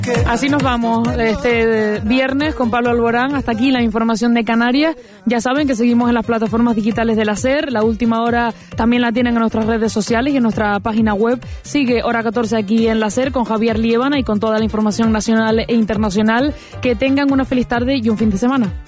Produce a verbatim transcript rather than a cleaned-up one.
Así nos vamos este viernes con Pablo Alborán. Hasta aquí la información de Canarias. Ya saben que seguimos en las plataformas digitales de la SER. La última hora también la tienen en nuestras redes sociales y en nuestra página web. Sigue Hora catorce aquí en la SER con Javier Liébana y con toda la información nacional e internacional. Que tengan una feliz tarde y un fin de semana.